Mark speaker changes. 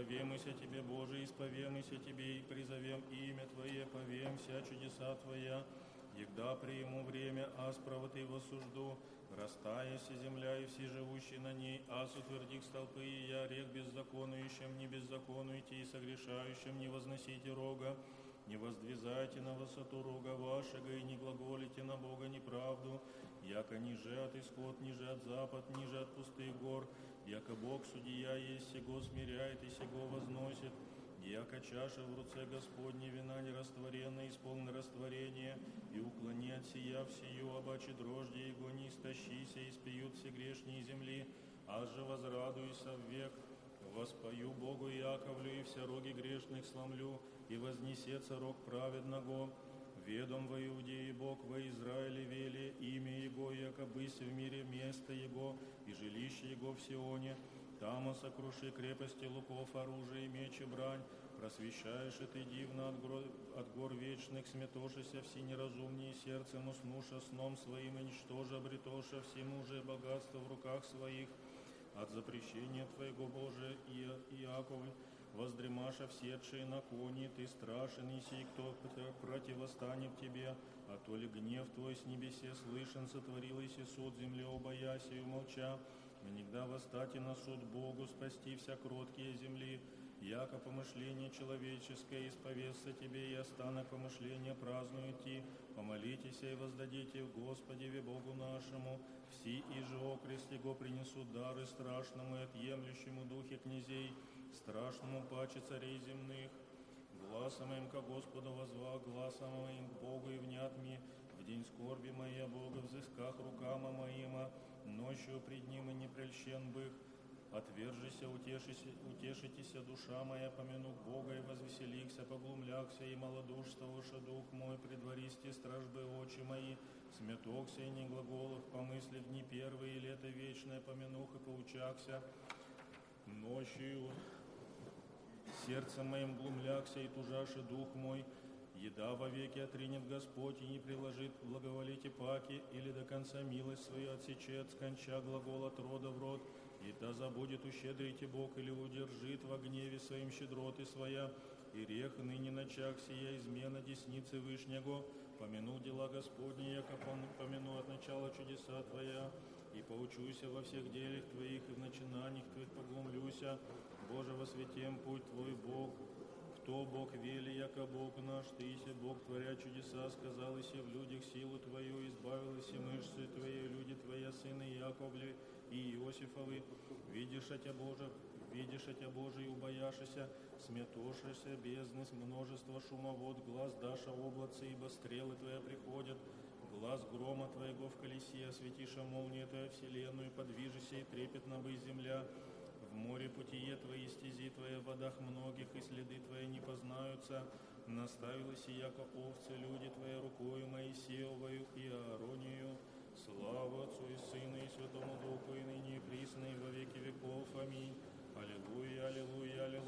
Speaker 1: Исповемся Тебе, Боже, исповемся Тебе, и призовем имя Твое, повем вся чудеса Твоя, егда приму время аспрово Ты воссужду, растая вся земля и все живущие на ней, ас утвердих столпы, и я рех беззаконующим, не беззаконуйте, и согрешающим не возносите рога, не воздвизайте на высоту рога вашего, и не глаголите на Бога неправду, яко ниже от исход, ниже от запад, ниже от пустых гор, яко Бог судья есть, сего смиряет и сего возносит, яко чаша в руце Господне, вина нерастворенная, исполни растворение, и уклони от сия всею, обаче дрожди его не истощися, и спьют все грешние земли, аз же возрадуйся век. Воспою Богу Яковлю, и все роги грешных сломлю, и вознесется рог праведного. Ведом во Иудее Бог во Израиле вели, имя Его, яко бысь в мире место Его, и жилище Его в Сионе. Там сокруши крепости луков, оружие, меч и брань, просвещаешь и ты дивно от гор вечных, сметошися все неразумнее сердцем, уснуша сном своим, и ничтоже обретоша всему же богатство в руках своих. От запрещения Твоего, Боже, и Иаковль, воздремаша всетшие на кони, Ты страшен, и сей, кто противостанет Тебе, а то ли гнев Твой с небесе слышен, сотворилась и суд земле, обояся и умолча, никогда восстать и на суд Богу, спасти вся кроткие земли, яко помышление человеческое исповестся Тебе, и останок помышления празднует Ти, помолитесь и воздадите в Господеве Богу нашему, все и же окрест Его принесут дары страшному и отъемлющему духе князей, страшному паче царей земных. Гласом моим ко Господу возвал, гласом моим к Богу и внят мне, в день скорби моя Бога взысках рукама моима, ночью пред Ним и не прельщен бых. Отвержися, утешитеся, душа моя, помяну Бога, и возвеселихся, поглумлякся, и малодушствовавши дух мой, предваристи стражбы очи мои, сметокся и не глаголов, помысли в дни первые, и лето вечное, помянух и поучакся, ночью сердцем моим глумлякся, и тужаши дух мой, еда вовеки отринет Господь, и не приложит благоволите паки, или до конца милость свою отсечет, сконча глагол от рода в род, и да забудет ущедрите Бог, или удержит во гневе своим щедроты своя, и рех ныне начах сия измена десницы Вышнего, помяну дела Господни, яко помяну от начала чудеса Твоя, и поучуся во всех делах Твоих, и в начинаниях Твоих поглумлюся, Боже, во святем путь Твой Бог. Кто Бог вели, яко Бог наш, Ты иси Бог, творя чудеса, сказал иси в людях силу Твою, избавил иси мышцы Твои, люди Твоя, сыны Яковле и Иосифовы, видишь Отя Божий, убояшися, сметошися, бездны, множество шумовод, глаз даша облаца, ибо стрелы Твоя приходят, глаз грома Твоего в колесе, осветиша молния Твоя вселенную, подвижися и трепетна бы земля. В море путие Твои, стези Твои, в водах многих, и следы Твои не познаются. Наставилась и яко овцы люди Твои рукою Моисеевою и Ааронию. Слава Отцу и Сыну и Святому Духу, и ныне и присно, и во веки веков. Аминь. Аллилуйя, аллилуйя, аллилуйя.